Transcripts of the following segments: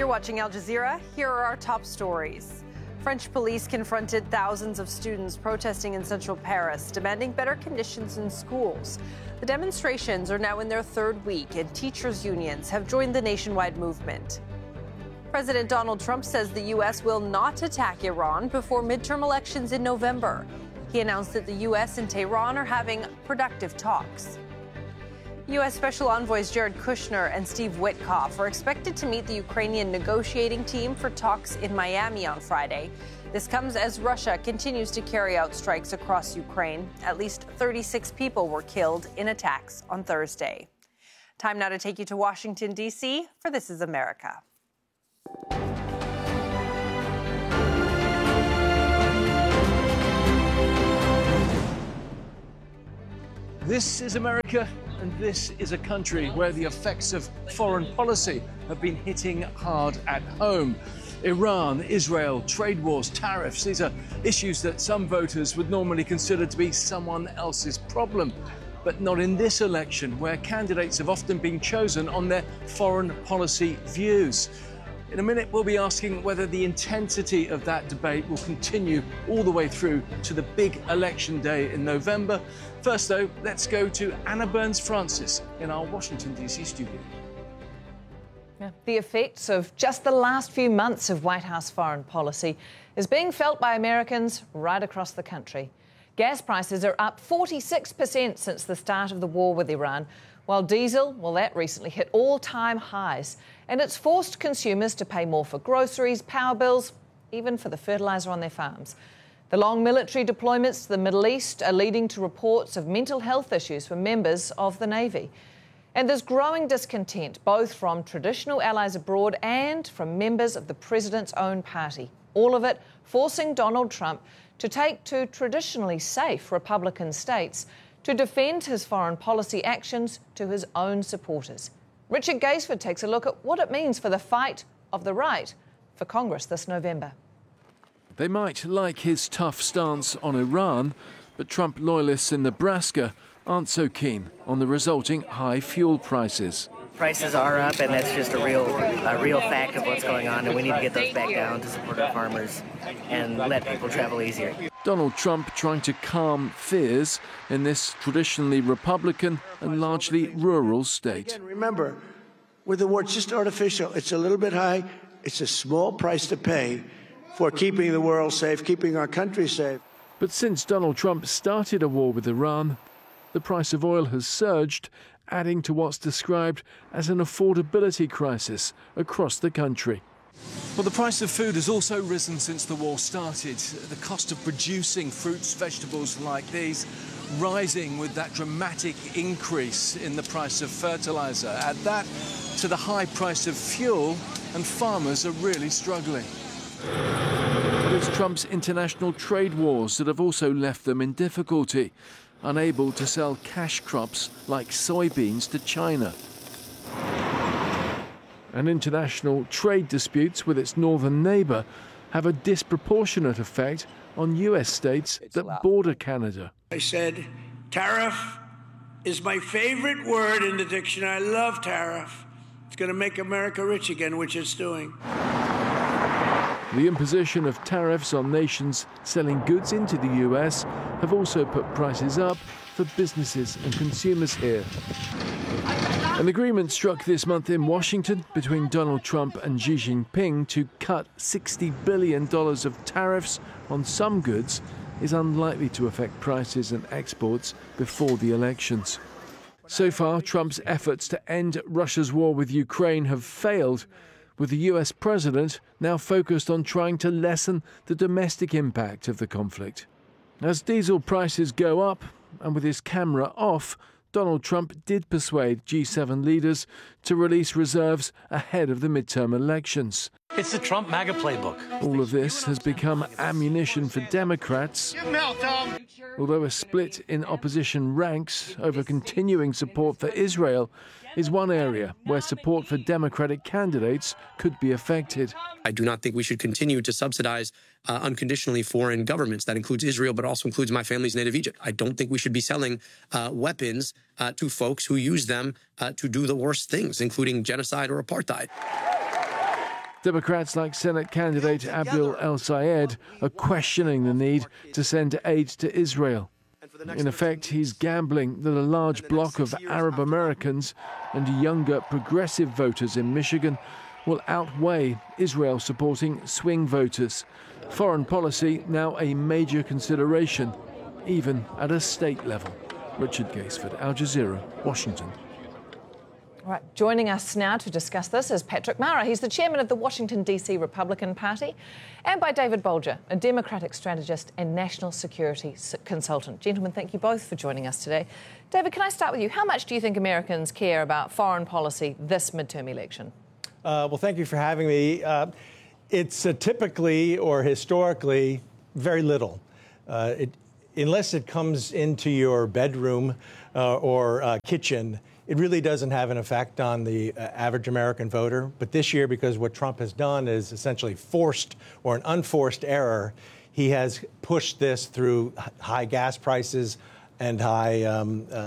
You're watching Al Jazeera. Here are our top stories. French police confronted thousands of students protesting in central Paris, demanding better conditions in schools. The demonstrations are now in their third week, and teachers' unions have joined the nationwide movement. President Donald Trump says the U.S. will not attack Iran before midterm elections in November. He announced that the U.S. and Tehran are having productive talks. U.S. Special Envoys Jared Kushner and Steve Witkoff are expected to meet the Ukrainian negotiating team for talks in Miami on Friday. This comes as Russia continues to carry out strikes across Ukraine. At least 36 people were killed in attacks on Thursday. Time now to take you to Washington, D.C. for This is America. This is America, and this is a country where the effects of foreign policy have been hitting hard at home. Iran, Israel, trade wars, tariffs, these are issues that some voters would normally consider to be someone else's problem. But not in this election, where candidates have often been chosen on their foreign policy views. In a minute, we'll be asking whether the intensity of that debate will continue all the way through to the big election day in November. First, though, let's go to Anna Burns-Francis in our Washington, D.C. studio. The effects of just the last few months of White House foreign policy is being felt by Americans right across the country. Gas prices are up 46% since the start of the war with Iran, while diesel, well, that recently hit all-time highs. And it's forced consumers to pay more for groceries, power bills, even for the fertiliser on their farms. The long military deployments to the Middle East are leading to reports of mental health issues for members of the Navy. And there's growing discontent, both from traditional allies abroad and from members of the president's own party. All of it forcing Donald Trump to take to traditionally safe Republican states to defend his foreign policy actions to his own supporters. Richard Gaisford takes a look at what it means for the fight of the right for Congress this November. They might like his tough stance on Iran, but Trump loyalists in Nebraska aren't so keen on the resulting high fuel prices. Prices are up, and that's just a real fact of what's going on, and we need to get those back down to support our farmers and let people travel easier. Donald Trump trying to calm fears in this traditionally Republican and largely rural state. Again, remember, with the war, it's just artificial. It's a little bit high. It's a small price to pay for keeping the world safe, keeping our country safe. But since Donald Trump started a war with Iran, the price of oil has surged, adding to what's described as an affordability crisis across the country. Well, the price of food has also risen since the war started. The cost of producing fruits, vegetables like these, rising with that dramatic increase in the price of fertiliser. Add that to the high price of fuel, and farmers are really struggling. But it's Trump's international trade wars that have also left them in difficulty, unable to sell cash crops like soybeans to China. And international trade disputes with its northern neighbour have a disproportionate effect on US states that border Canada. I said, tariff is my favorite word in the dictionary. I love tariff. It's going to make America rich again, which it's doing. The imposition of tariffs on nations selling goods into the US have also put prices up for businesses and consumers here. An agreement struck this month in Washington between Donald Trump and Xi Jinping to cut $60 billion of tariffs on some goods is unlikely to affect prices and exports before the elections. So far, Trump's efforts to end Russia's war with Ukraine have failed, with the US president now focused on trying to lessen the domestic impact of the conflict. As diesel prices go up, and with his camera off, Donald Trump did persuade G7 leaders to release reserves ahead of the midterm elections. It's the Trump MAGA playbook. All of this has become ammunition for Democrats, although a split in opposition ranks over continuing support for Israel is one area where support for Democratic candidates could be affected. I do not think we should continue to subsidize unconditionally foreign governments. That includes Israel, but also includes my family's native Egypt. I don't think we should be selling weapons to folks who use them to do the worst things, including genocide or apartheid. Democrats like Senate candidate Abdul El-Sayed are questioning the need to send aid to Israel. In effect, he's gambling that a large bloc of Arab Americans and younger progressive voters in Michigan will outweigh Israel-supporting swing voters. Foreign policy now a major consideration, even at a state level. Richard Gaisford, Al Jazeera, Washington. All right, joining us now to discuss this is Patrick Mara. He's the chairman of the Washington, D.C. Republican Party, and by David Bolger, a Democratic strategist and national security consultant. Gentlemen, thank you both for joining us today. David, can I start with you? How much do you think Americans care about foreign policy this midterm election? Well, thank you for having me. It's typically or historically very little. Unless it comes into your bedroom or kitchen, it really doesn't have an effect on the average American voter. But this year, because what Trump has done is essentially forced or an unforced error, he has pushed this through high gas prices and high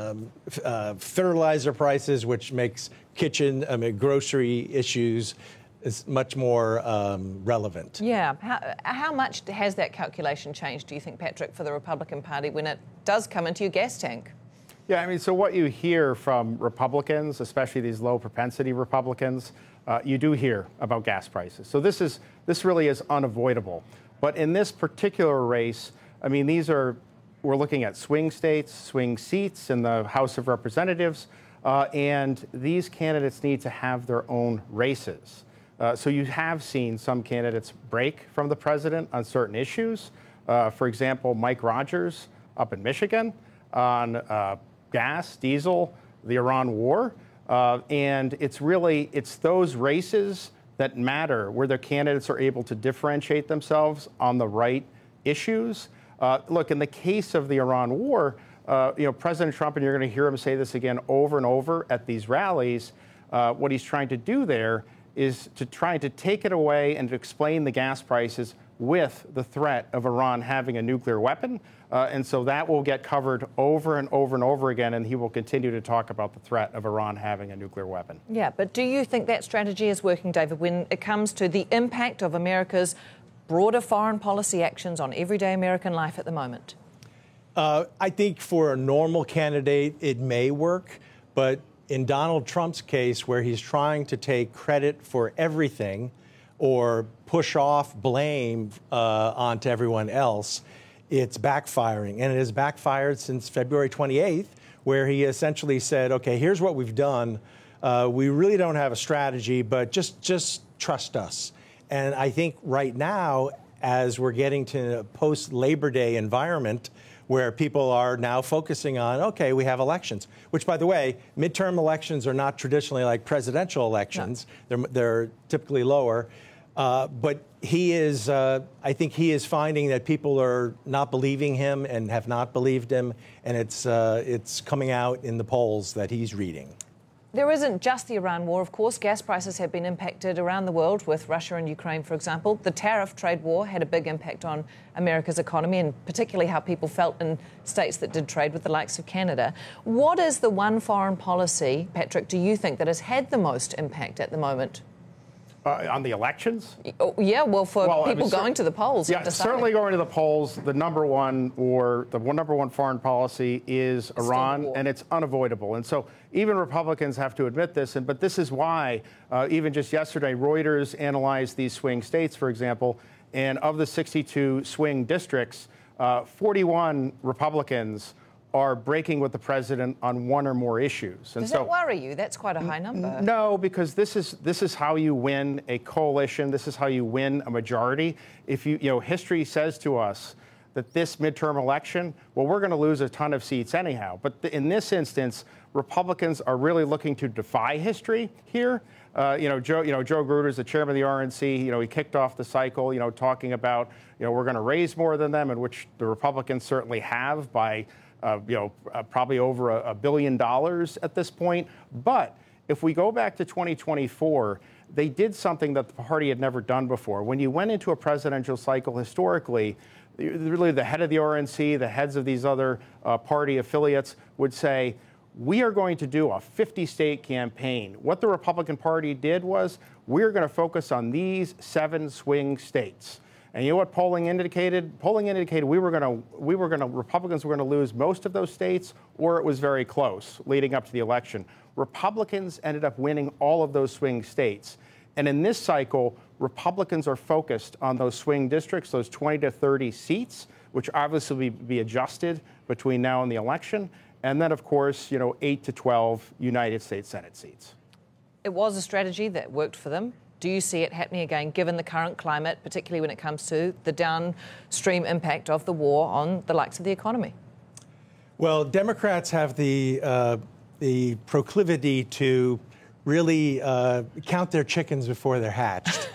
fertilizer prices, which makes grocery issues is much more relevant. Yeah. How much has that calculation changed, do you think, Patrick, for the Republican Party when it does come into your gas tank? Yeah, I mean, so what you hear from Republicans, especially these low propensity Republicans, you do hear about gas prices. So this really is unavoidable. But in this particular race, I mean, we're looking at swing states, swing seats in the House of Representatives, and these candidates need to have their own races. So you have seen some candidates break from the president on certain issues. For example, Mike Rogers up in Michigan on gas, diesel, the Iran war. And it's those races that matter where the candidates are able to differentiate themselves on the right issues. Look, in the case of the Iran war, President Trump, and you're going to hear him say this again over and over at these rallies, what he's trying to do there is to try to take it away and to explain the gas prices with the threat of Iran having a nuclear weapon. And so that will get covered over and over and over again, and he will continue to talk about the threat of Iran having a nuclear weapon. Yeah, but do you think that strategy is working, David, when it comes to the impact of America's broader foreign policy actions on everyday American life at the moment? I think for a normal candidate, it may work, but in Donald Trump's case, where he's trying to take credit for everything or push off blame onto everyone else, it's backfiring. And it has backfired since February 28th, where he essentially said, OK, here's what we've done. We really don't have a strategy, but just trust us. And I think right now, as we're getting to a post-Labor Day environment, where people are now focusing on, OK, we have elections, which, by the way, midterm elections are not traditionally like presidential elections. No. They're typically lower. But I think he is finding that people are not believing him and have not believed him. And it's coming out in the polls that he's reading. There isn't just the Iran war, of course. Gas prices have been impacted around the world with Russia and Ukraine, for example. The tariff trade war had a big impact on America's economy and particularly how people felt in states that did trade with the likes of Canada. What is the one foreign policy, Patrick, do you think that has had the most impact at the moment? On the elections? Yeah, for people going to the polls. Yeah, certainly going to the polls. The number one foreign policy is Iran, and it's unavoidable. And so even Republicans have to admit this. But this is why, even just yesterday, Reuters analyzed these swing states, for example, and of the 62 swing districts, 41 Republicans are breaking with the president on one or more issues. And does that worry you? That's quite a high number. No, because this is how you win a coalition. This is how you win a majority. If history says to us that this midterm election, well, we're going to lose a ton of seats anyhow. But in this instance, Republicans are really looking to defy history here. Joe Gruder is the chairman of the RNC. He kicked off the cycle, talking about, we're going to raise more than them, and which the Republicans certainly have by probably over $1 billion at this point. But if we go back to 2024, they did something that the party had never done before. When you went into a presidential cycle historically, really the head of the RNC, the heads of these other party affiliates would say, we are going to do a 50-state campaign. What the Republican Party did was, we're going to focus on these 7 swing states. And you know what polling indicated? Polling indicated Republicans were going to lose most of those states, or it was very close leading up to the election. Republicans ended up winning all of those swing states. And in this cycle, Republicans are focused on those swing districts, those 20 to 30 seats, which obviously will be adjusted between now and the election. And then, of course, 8 to 12 United States Senate seats. It was a strategy that worked for them. Do you see it happening again, given the current climate, particularly when it comes to the downstream impact of the war on the likes of the economy? Well, Democrats have the proclivity to really count their chickens before they're hatched.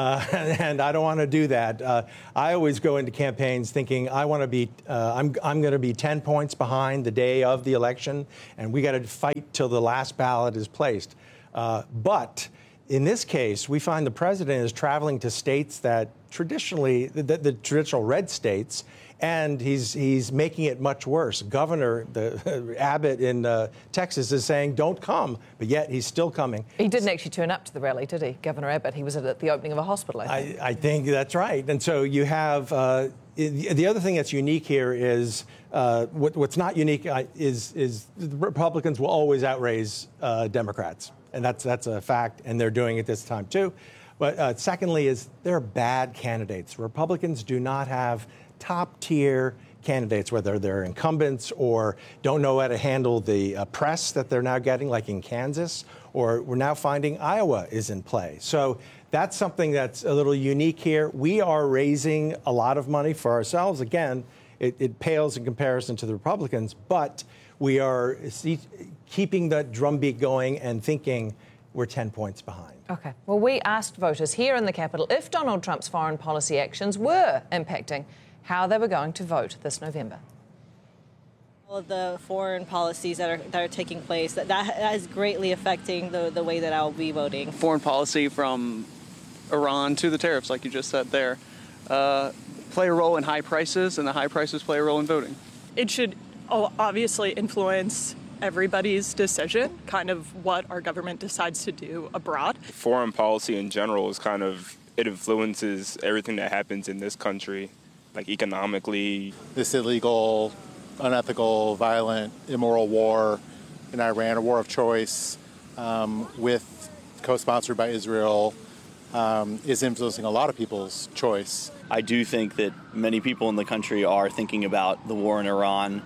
And I don't want to do that. I always go into campaigns thinking I want to be, I'm going to be 10 points behind the day of the election, and we got to fight till the last ballot is placed. But in this case, we find the president is traveling to states that traditionally, the traditional red states, and he's making it much worse. Governor Abbott in Texas is saying, don't come, but yet he's still coming. He didn't actually turn up to the rally, did he, Governor Abbott? He was at the opening of a hospital, I think. I think that's right. And so you have the other thing that's unique here is what's not unique is the Republicans will always outraise Democrats. And that's a fact, and they're doing it this time, too. But secondly is they're bad candidates. Republicans do not have top-tier candidates, whether they're incumbents or don't know how to handle the press that they're now getting, like in Kansas, or we're now finding Iowa is in play. So that's something that's a little unique here. We are raising a lot of money for ourselves. Again, it pales in comparison to the Republicans, but we are keeping that drumbeat going and thinking we're 10 points behind. OK. Well, we asked voters here in the Capitol if Donald Trump's foreign policy actions were impacting how they were going to vote this November. All of the foreign policies that are taking place, that is greatly affecting the way that I'll be voting. Foreign policy from Iran to the tariffs, like you just said there, play a role in high prices, and the high prices play a role in voting. It should obviously influence everybody's decision, kind of what our government decides to do abroad. Foreign policy in general is it influences everything that happens in this country, like economically. This illegal, unethical, violent, immoral war in Iran, a war of choice with co-sponsored by Israel, is influencing a lot of people's choice. I do think that many people in the country are thinking about the war in Iran.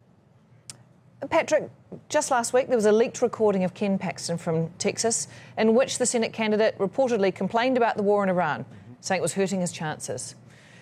Patrick, just last week there was a leaked recording of Ken Paxton from Texas in which the Senate candidate reportedly complained about the war in Iran, saying it was hurting his chances.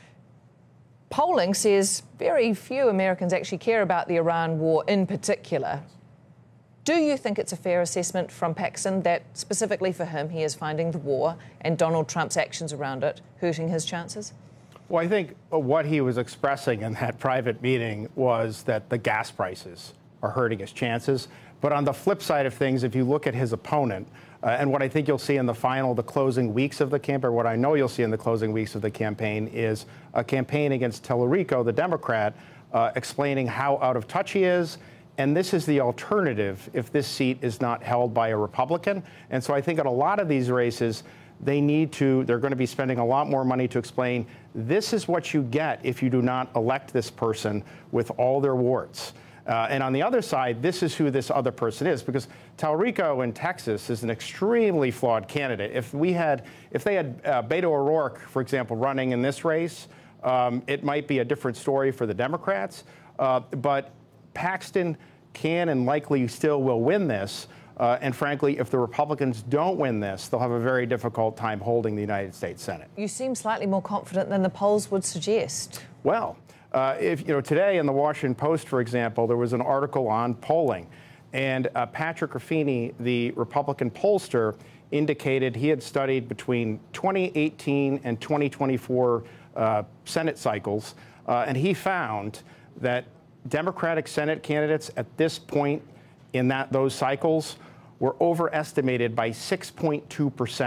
Polling says very few Americans actually care about the Iran war in particular. Do you think it's a fair assessment from Paxton that specifically for him he is finding the war and Donald Trump's actions around it hurting his chances? Well, I think what he was expressing in that private meeting was that the gas prices are hurting his chances. But on the flip side of things, if you look at his opponent, and what I think you'll see in the closing weeks of the campaign, or what I know you'll see in the closing weeks of the campaign, is a campaign against Tallarico, the Democrat, explaining how out of touch he is. And this is the alternative if this seat is not held by a Republican. And so I think in a lot of these races, they're going to be spending a lot more money to explain this is what you get if you do not elect this person with all their warts. And on the other side, this is who this other person is, because Tallarico in Texas is an extremely flawed candidate. If they had Beto O'Rourke, for example, running in this race, it might be a different story for the Democrats. But Paxton can and likely still will win this. And frankly, if the Republicans don't win this, they'll have a very difficult time holding the United States Senate. You seem slightly more confident than the polls would suggest. Well, today in the Washington Post, for example, there was an article on polling, and Patrick Ruffini, the Republican pollster, indicated he had studied between 2018 and 2024 Senate cycles, and he found that Democratic Senate candidates at this point in those cycles were overestimated by 6.2%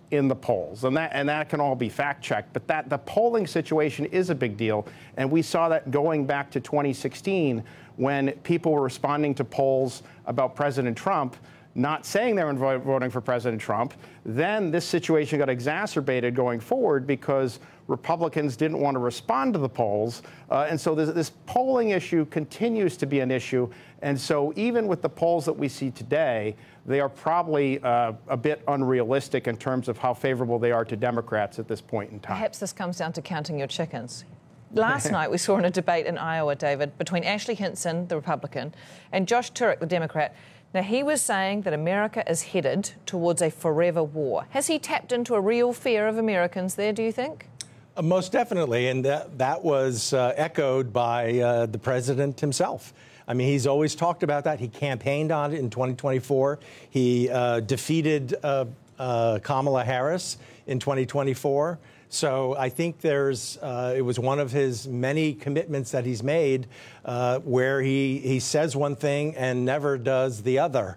in the polls, and that can all be fact-checked. But that the polling situation is a big deal, and we saw that going back to 2016 when people were responding to polls about President Trump, not saying they were voting for President Trump. Then this situation got exacerbated going forward because Republicans didn't want to respond to the polls. And so this polling issue continues to be an issue. And so even with the polls that we see today, they are probably a bit unrealistic in terms of how favorable they are to Democrats at this point in time. Perhaps this comes down to counting your chickens. Last night, we saw in a debate in Iowa, David, between Ashley Hinson, the Republican, and Josh Turek, the Democrat. Now, he was saying that America is headed towards a forever war. Has he tapped into a real fear of Americans there, do you think? Most definitely, and that was echoed by the president himself. I mean, he's always talked about that. He campaigned on it in 2024. He defeated Kamala Harris in 2024. So I think it was one of his many commitments that he's made where he says one thing and never does the other.